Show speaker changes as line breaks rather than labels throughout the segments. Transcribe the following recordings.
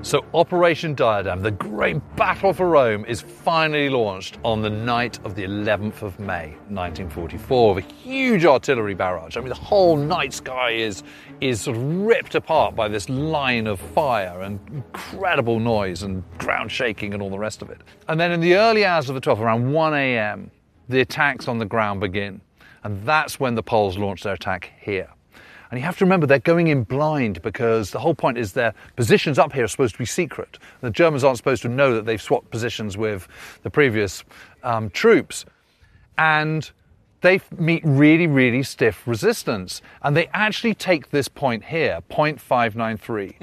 So Operation Diadem, the great battle for Rome, is finally launched on the night of the 11th of May, 1944, with a huge artillery barrage. I mean, the whole night sky is sort of ripped apart by this line of fire and incredible noise and ground shaking and all the rest of it. And then in the early hours of the 12th, around 1 a.m., the attacks on the ground begin. And that's when the Poles launch their attack here. And you have to remember, they're going in blind because the whole point is their positions up here are supposed to be secret. The Germans aren't supposed to know that they've swapped positions with the previous troops. And they meet really, really stiff resistance. And they actually take this point here, point 593,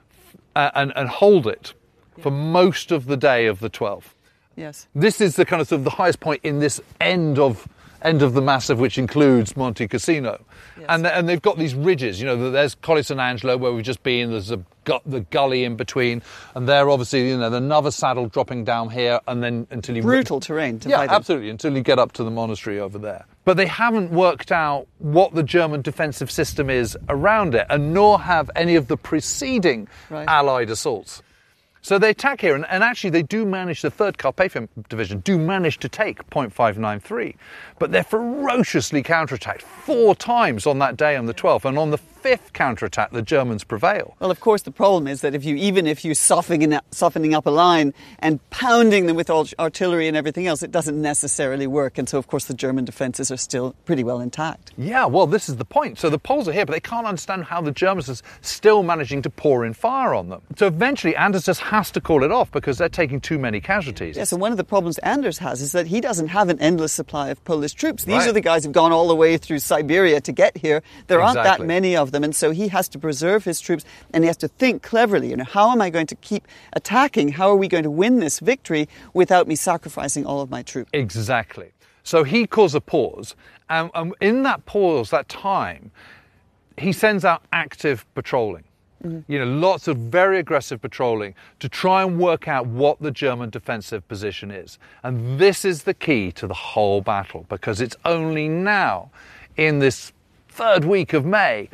and hold it for most of the day of the 12th.
Yes.
This is the kind of, sort of the highest point in this end of the massif, which includes Monte Cassino. Yes. And they've got these ridges, you know, there's Colle San Angelo where we've just been, there's the gully in between, and there obviously, you know, another saddle dropping down here, and then until you...
Brutal terrain to
fight absolutely, until you get up to the monastery over there. But they haven't worked out what the German defensive system is around it, and nor have any of the preceding Allied assaults. So they attack here, and actually they do manage, the 3rd Carpathian Division do manage to take point 593, but they're ferociously counterattacked 4 times on that day on the 12th, and on the 5th counterattack the Germans prevail.
Well, of course, the problem is that even if you're softening up a line and pounding them with artillery and everything else, it doesn't necessarily work, and so of course the German defences are still pretty well intact.
Yeah, well, this is the point. So the Poles are here, but they can't understand how the Germans are still managing to pour in fire on them. So eventually Anders just has to call it off because they're taking too many casualties.
Yes, and one of the problems Anders has is that he doesn't have an endless supply of Polish troops. These are the guys who've gone all the way through Siberia to get here. There aren't that many of them, and so he has to preserve his troops, and he has to think cleverly, you know, how am I going to keep attacking? How are we going to win this victory without me sacrificing all of my troops?
Exactly. So he calls a pause, and in that pause, that time, he sends out active patrolling. You know, lots of very aggressive patrolling to try and work out what the German defensive position is. And this is the key to the whole battle, because it's only now, in this 3rd week of May,